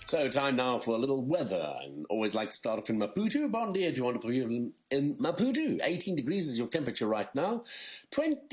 So, time now for a little weather. I always like to start off in Maputo. Bon dia to wonderful people in Maputo. 18 degrees is your temperature right now. 20